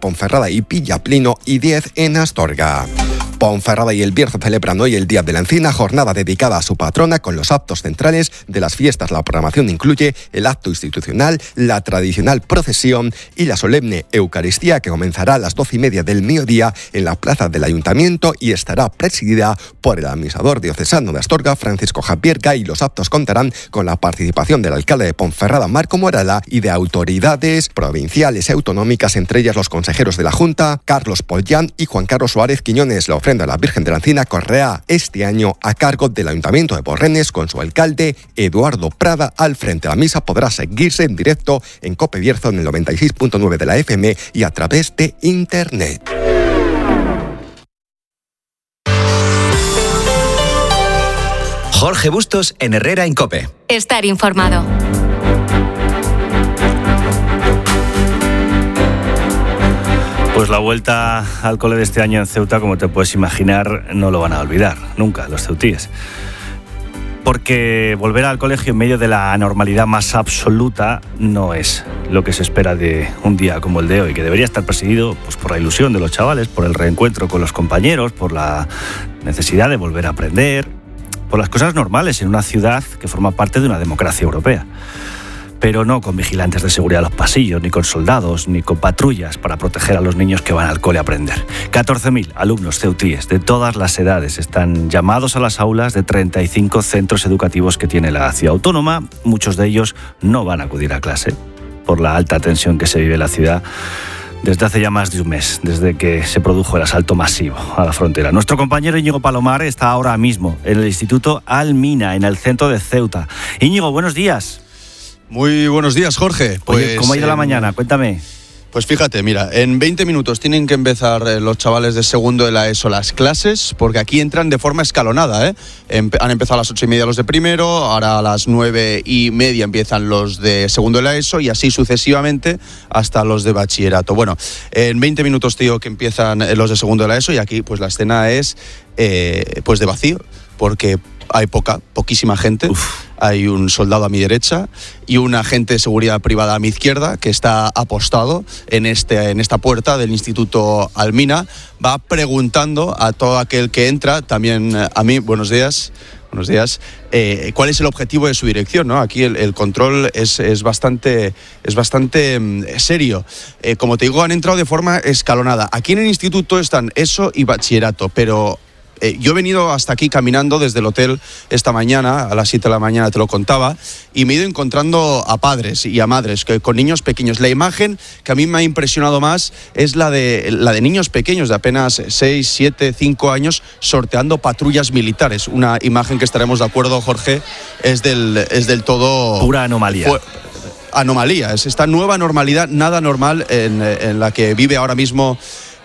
Ponferrada y Villaplino y 10 en Astorga. Ponferrada y El Bierzo celebran hoy el Día de la Encina, jornada dedicada a su patrona con los actos centrales de las fiestas. La programación incluye el acto institucional, la tradicional procesión y la solemne Eucaristía, que comenzará a las 12:30 del mediodía en la plaza del Ayuntamiento y estará presidida por el administrador diocesano de Astorga, Francisco Javier Gay. Los actos contarán con la participación del alcalde de Ponferrada, Marco Morala, y de autoridades provinciales y autonómicas, entre ellas los consejeros de la Junta, Carlos Pollán y Juan Carlos Suárez Quiñones. La ofrenda a la Virgen de la Encina correrá este año a cargo del Ayuntamiento de Porrenes, con su alcalde Eduardo Prada al frente. La misa podrá seguirse en directo en COPE Bierzo en el 96.9 de la FM y a través de Internet. Jorge Bustos en Herrera en COPE. Estar informado. Pues la vuelta al cole de este año en Ceuta, como te puedes imaginar, no lo van a olvidar nunca los ceutíes. Porque volver al colegio en medio de la anormalidad más absoluta no es lo que se espera de un día como el de hoy, que debería estar presidido pues, por la ilusión de los chavales, por el reencuentro con los compañeros, por la necesidad de volver a aprender, por las cosas normales en una ciudad que forma parte de una democracia europea. Pero no con vigilantes de seguridad en los pasillos, ni con soldados, ni con patrullas para proteger a los niños que van al cole a aprender. 14.000 alumnos ceutíes de todas las edades están llamados a las aulas de 35 centros educativos que tiene la ciudad autónoma. Muchos de ellos no van a acudir a clase por la alta tensión que se vive en la ciudad desde hace ya más de un mes, desde que se produjo el asalto masivo a la frontera. Nuestro compañero Íñigo Palomar está ahora mismo en el Instituto Almina, en el centro de Ceuta. Íñigo, buenos días. Muy buenos días, Jorge. Oye, ¿cómo ha ido la mañana? Cuéntame. Pues fíjate, mira, en 20 minutos tienen que empezar los chavales de segundo de la ESO las clases, porque aquí entran de forma escalonada, ¿eh? Han empezado a las 8:30 los de primero, ahora a las 9:30 empiezan los de segundo de la ESO y así sucesivamente hasta los de bachillerato. Bueno, en 20 minutos te digo que empiezan los de segundo de la ESO y aquí pues la escena es pues de vacío, porque hay poquísima gente. Hay un soldado a mi derecha y un agente de seguridad privada a mi izquierda que está apostado en esta puerta del Instituto Almina. Va preguntando a todo aquel que entra, también a mí, buenos días, cuál es el objetivo de su dirección, ¿no? Aquí el control es bastante serio. Como te digo, han entrado de forma escalonada. Aquí en el instituto están ESO y bachillerato, pero yo he venido hasta aquí caminando desde el hotel esta mañana, a las 7 de la mañana te lo contaba, y me he ido encontrando a padres y a madres con niños pequeños. La imagen que a mí me ha impresionado más es la de niños pequeños de apenas 6, 7, 5 años sorteando patrullas militares. Una imagen que estaremos de acuerdo, Jorge, es del todo... Pura anomalía. Anomalía, es esta nueva normalidad, nada normal en la que vive ahora mismo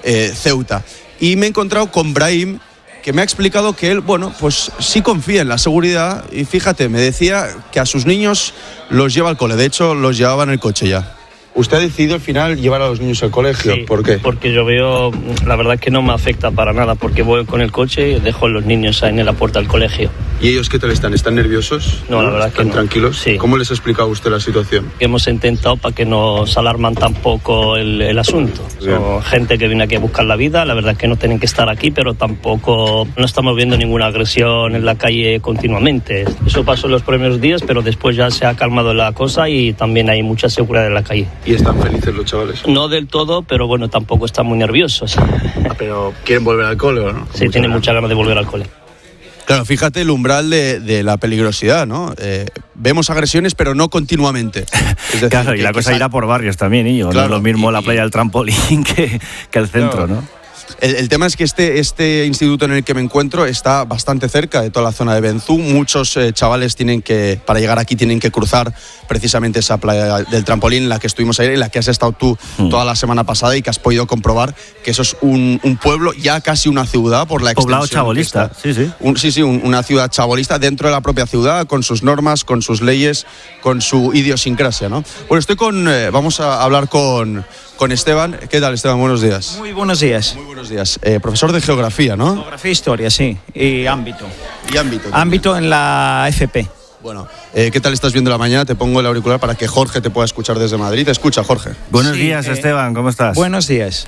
Ceuta. Y me he encontrado con Brahim, que me ha explicado que él, bueno, pues sí confía en la seguridad y fíjate, me decía que a sus niños los lleva al cole, de hecho los llevaba en el coche ya. ¿Usted ha decidido al final llevar a los niños al colegio? Sí, ¿por qué? Porque yo veo, la verdad que no me afecta para nada, porque voy con el coche y dejo a los niños ahí en la puerta del colegio. ¿Y ellos qué tal están? ¿Están nerviosos? No, la verdad que no. ¿Están tranquilos? Sí. ¿Cómo les ha explicado usted la situación? Hemos intentado para que nos alarman tampoco el asunto. Son gente que viene aquí a buscar la vida, la verdad es que no tienen que estar aquí, pero tampoco no estamos viendo ninguna agresión en la calle continuamente. Eso pasó en los primeros días, pero después ya se ha calmado la cosa y también hay mucha seguridad en la calle. ¿Y están felices los chavales? No del todo, pero bueno, tampoco están muy nerviosos. ¿Pero quieren volver al cole o no? Sí, tienen mucha ganas de volver al cole. Claro, fíjate el umbral de la peligrosidad, ¿no? Vemos agresiones, pero no continuamente. Es decir, claro, y la cosa irá por barrios también, Íñigo. Claro, no es lo mismo la playa del Trampolín que el centro, claro, ¿no? El tema es que este instituto en el que me encuentro está bastante cerca de toda la zona de Benzú. Muchos chavales para llegar aquí tienen que cruzar precisamente esa playa del Trampolín en la que estuvimos ayer, en la que has estado tú toda la semana pasada y que has podido comprobar que eso es un pueblo, ya casi una ciudad por la extensión. Poblado chabolista, sí. Una ciudad chabolista dentro de la propia ciudad, con sus normas, con sus leyes, con su idiosincrasia, ¿no? Bueno, vamos a hablar con Esteban. ¿Qué tal, Esteban? Buenos días. Muy buenos días. Muy buenos días. Profesor de Geografía, ¿no? Geografía e Historia, sí. Y ámbito. Y ámbito. Ámbito en la FP. Bueno, ¿qué tal estás viendo la mañana? Te pongo el auricular para que Jorge te pueda escuchar desde Madrid. Te escucha, Jorge. Buenos días, Esteban. ¿Cómo estás? Buenos días.